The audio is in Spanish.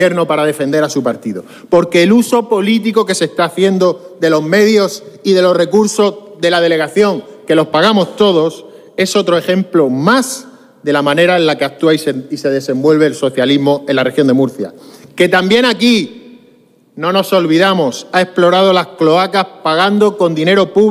para defender a su partido, porque el uso político que se está haciendo de los medios y de los recursos de la delegación, que los pagamos todos, es otro ejemplo más de la manera en la que actúa y se desenvuelve el socialismo en la región de Murcia. Que también aquí, no nos olvidamos, ha explorado las cloacas pagando con dinero público